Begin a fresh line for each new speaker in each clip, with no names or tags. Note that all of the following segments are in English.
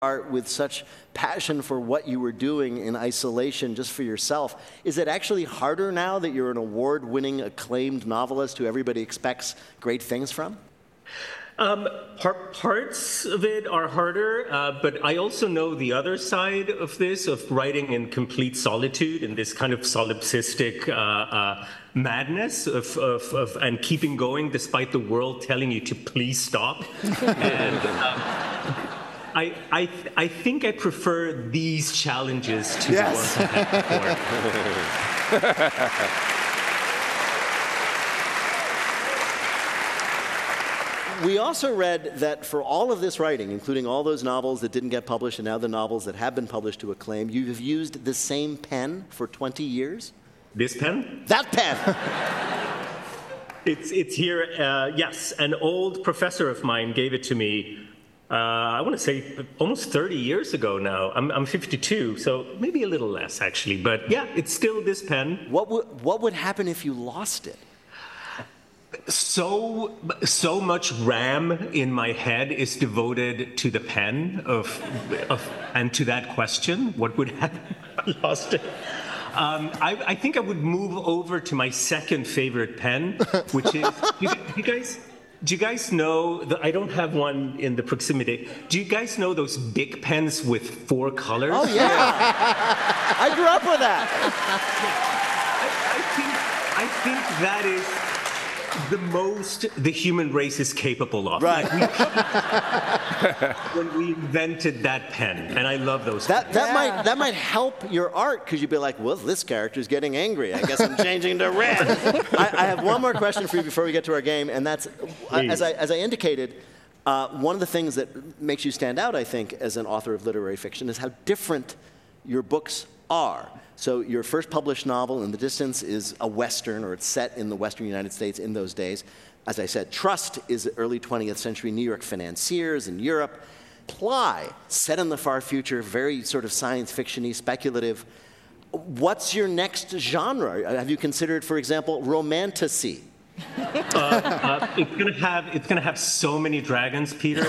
art with such passion for what you were doing in isolation just for yourself. Is it actually harder now that you're an award-winning, acclaimed novelist who everybody expects great things from?
Parts of it are harder, but I also know the other side of this, of writing in complete solitude and this kind of solipsistic madness and keeping going despite the world telling you to please stop. And I think I prefer these challenges to the ones I had before.
We also read that for all of this writing, including all those novels that didn't get published and now the novels that have been published to acclaim, you've used the same pen for 20 years?
This pen?
That pen!
It's here, yes. An old professor of mine gave it to me, I want to say almost 30 years ago now. I'm 52, so maybe a little less, actually. But yeah, it's still this pen.
What would happen if you lost it?
So much RAM in my head is devoted to the pen and to that question, what would happen if I lost it? I think I would move over to my second favorite pen, which is, do you guys know, I don't have one in the proximity, do you guys know those big pens with 4 colors?
Oh yeah, I grew up with that.
I think that is the most the human race is capable of.
Right.
When we invented that pen, and I love those.
That might help your art, because you'd be like, well, this character's getting angry. I guess I'm changing to red. I have one more question for you before we get to our game, and that's, as I indicated, one of the things that makes you stand out, I think, as an author of literary fiction is how different your books are. So your first published novel, In the Distance, is a Western, or it's set in the Western United States in those days. As I said, Trust is early 20th century New York financiers in Europe. Ply, set in the far future, very sort of science fiction-y, speculative. What's your next genre? Have you considered, for example, romantasy?
It's gonna have so many dragons, Peter.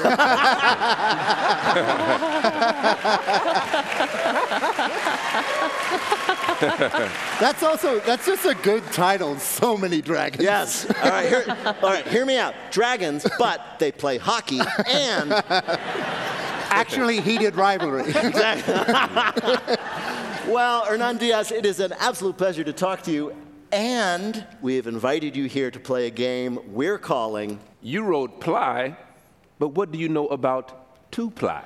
That's just a good title. So many dragons.
Yes. All right. Hear me out. Dragons, but they play hockey and
actually heated rivalry.
Exactly. Well, Hernan Diaz, it is an absolute pleasure to talk to you. And we have invited you here to play a game we're calling...
You wrote Ply, but what do you know about 2-ply?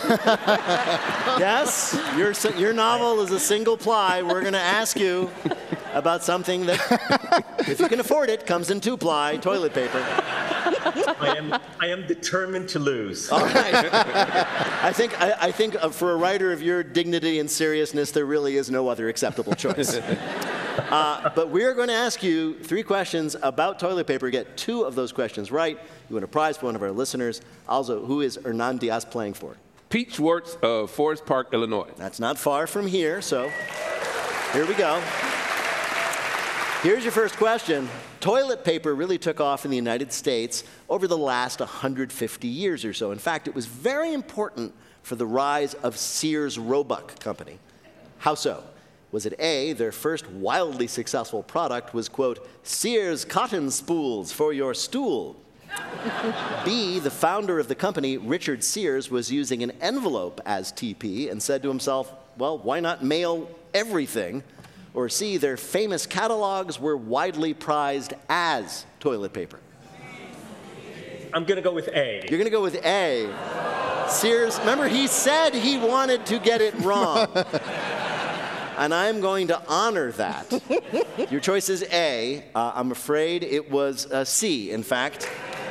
Yes, your novel is a single ply. We're going to ask you about something that, if you can afford it, comes in 2-ply toilet paper.
I am determined to lose.
All right. I think for a writer of your dignity and seriousness, there really is no other acceptable choice. But we're going to ask you 3 questions about toilet paper. Get 2 of those questions right. You win a prize for one of our listeners. Also, who is Hernan Diaz playing for?
Pete Schwartz of Forest Park, Illinois.
That's not far from here, so here we go. Here's your first question. Toilet paper really took off in the United States over the last 150 years or so. In fact, it was very important for the rise of Sears Roebuck Company. How so? Was it A, their first wildly successful product was, quote, Sears cotton spools for your stool? B, the founder of the company, Richard Sears, was using an envelope as TP and said to himself, well, why not mail everything? Or C, their famous catalogs were widely prized as toilet paper?
I'm going to go with A.
You're going to go with A. Sears, remember, he said he wanted to get it wrong. And I'm going to honor that. Your choice is A. I'm afraid it was C, in fact.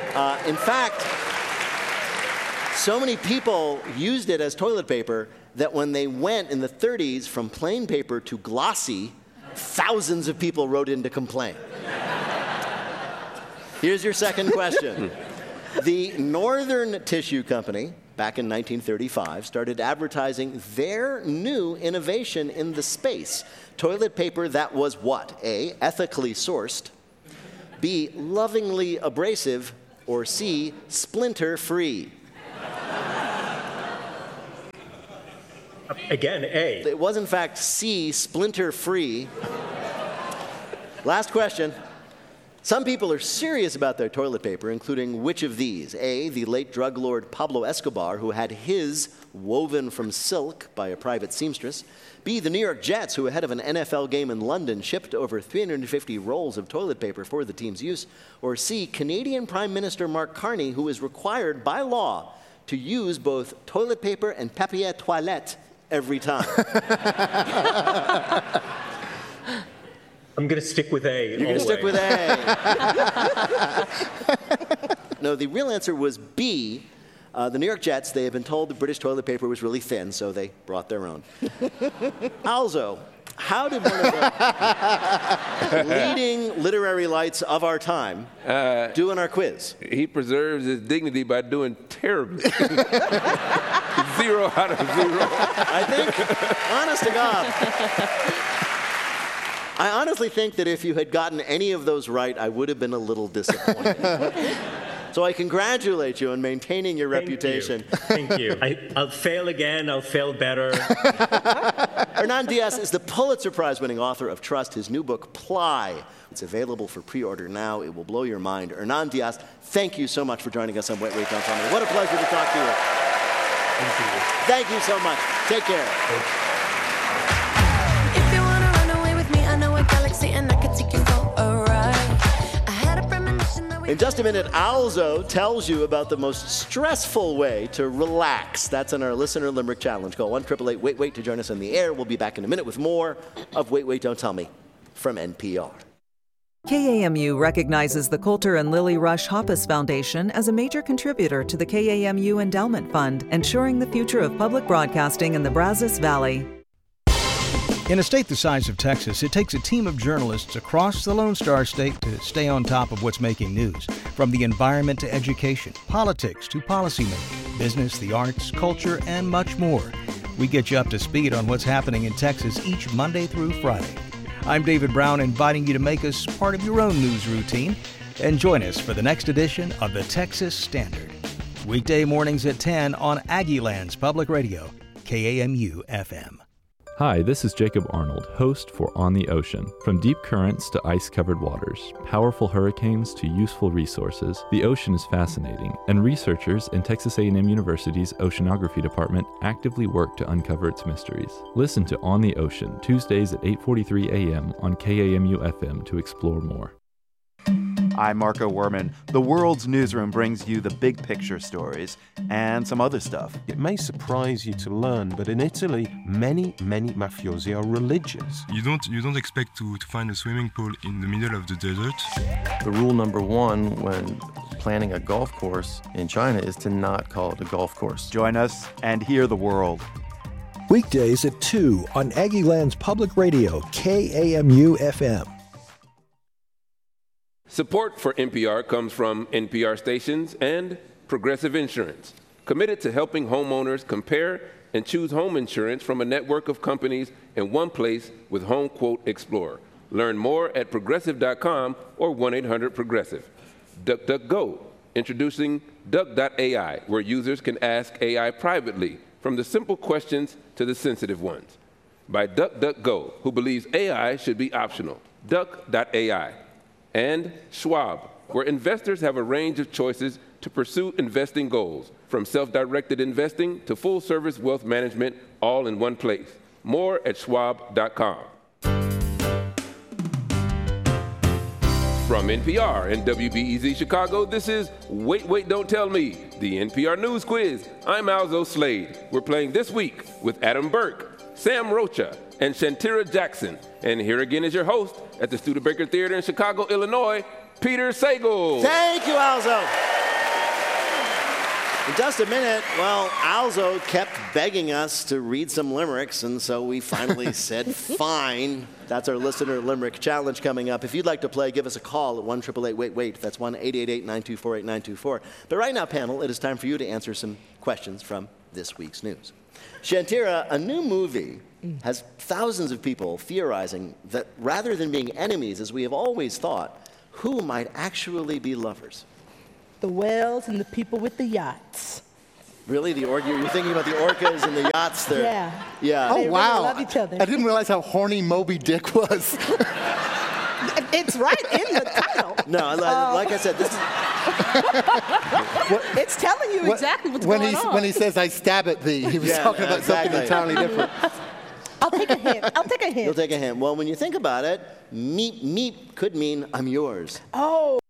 So many people used it as toilet paper that when they went in the 30s from plain paper to glossy, thousands of people wrote in to complain. Here's your second question. The Northern Tissue Company, back in 1935, started advertising their new innovation in the space. Toilet paper that was what? A, ethically sourced, B, lovingly abrasive, or C, splinter-free?
Again, A.
It was, in fact, C, splinter-free. Last question. Some people are serious about their toilet paper, including which of these? A, the late drug lord Pablo Escobar, who had his woven from silk by a private seamstress. B, the New York Jets, who ahead of an NFL game in London shipped over 350 rolls of toilet paper for the team's use. Or C, Canadian Prime Minister Mark Carney, who is required by law to use both toilet paper and papier toilette every time.
I'm going to stick with A.
You're going to stick with A. No, the real answer was B. The New York Jets, they had been told the British toilet paper was really thin, so they brought their own. Also, how did one of the leading literary lights of our time do in our quiz?
He preserves his dignity by doing terribly. 0 out of 0.
I think, honest to God, I honestly think that if you had gotten any of those right, I would have been a little disappointed. So I congratulate you on maintaining your reputation.
Thank you. I'll fail again. I'll fail better.
Hernan Diaz is the Pulitzer Prize-winning author of Trust, his new book, Ply. It's available for pre-order now. It will blow your mind. Hernan Diaz, thank you so much for joining us on Wait, Wait, Don't Tell Me. What a pleasure to talk to you.
Thank you.
Thank you so much. Take care.
If you wanna run away with me, I know a galaxy and I could take you for a ride. I had a premonition that we
In just a minute, Alzo tells you about the most stressful way to relax. That's in our Listener Limerick Challenge. Call 1-888-WAIT-WAIT to join us on the air. We'll be back in a minute with more of Wait, Wait, Don't Tell Me from NPR.
KAMU recognizes the Coulter and Lily Rush Hoppus Foundation as a major contributor to the KAMU Endowment Fund, ensuring the future of public broadcasting in the Brazos Valley.
In a state the size of Texas, it takes a team of journalists across the Lone Star State to stay on top of what's making news. From the environment to education, politics to policymaking, business, the arts, culture, and much more. We get you up to speed on what's happening in Texas each Monday through Friday. I'm David Brown, inviting you to make us part of your own news routine and join us for the next edition of the Texas Standard. Weekday mornings at 10 on Aggieland's Public Radio, KAMU-FM.
Hi, this is Jacob Arnold, host for On the Ocean. From deep currents to ice-covered waters, powerful hurricanes to useful resources, the ocean is fascinating, and researchers in Texas A&M University's Oceanography Department actively work to uncover its mysteries. Listen to On the Ocean, Tuesdays at 8:43 a.m. on KAMU-FM to explore more.
I'm Marco Werman. The World's Newsroom brings you the big picture stories and some other stuff.
It may surprise you to learn, but in Italy, many mafiosi are religious.
You don't expect to find a swimming pool in the middle of the desert.
The rule number one when planning a golf course in China is to not call it a golf course.
Join us and hear the world.
Weekdays at 2 on Aggieland's Public Radio, KAMU-FM.
Support for NPR comes from NPR stations and Progressive Insurance, committed to helping homeowners compare and choose home insurance from a network of companies in one place with Home Quote Explorer. Learn more at progressive.com or 1-800-PROGRESSIVE. DuckDuckGo, introducing Duck.ai, where users can ask AI privately, from the simple questions to the sensitive ones. By DuckDuckGo, who believes AI should be optional. Duck.ai. And Schwab, where investors have a range of choices to pursue investing goals, from self-directed investing to full-service wealth management, all in one place. More at schwab.com. From NPR and WBEZ Chicago, this is Wait, Wait, Don't Tell Me, the NPR News Quiz. I'm Alzo Slade. We're playing this week with Adam Burke, Sam Rocha, and Shantira Jackson. And here again is your host at the Studebaker Theater in Chicago, Illinois, Peter Sagal.
Thank you, Alzo. In just a minute, well, Alzo kept begging us to read some limericks, and so we finally said, fine. That's our Listener Limerick Challenge coming up. If you'd like to play, give us a call at 1-888-WAIT-WAIT. That's 1-888-924-8924. But right now, panel, it is time for you to answer some questions from this week's news. Shantira, a new movie has thousands of people theorizing that rather than being enemies, as we have always thought, who might actually be lovers?
The whales and the people with the yachts.
Really? You're thinking about the orcas and the yachts there.
Yeah.
Yeah.
Oh,
They really
wow.
love each other.
I didn't realize how horny Moby Dick was.
It's right in the title.
No, like I said, this is...
It's telling you exactly what's
when
going on.
When he says, I stab at thee, he was talking about something entirely different.
I'll take a hint.
You'll take a hint. Well, when you think about it, meep, meep could mean I'm yours.
Oh.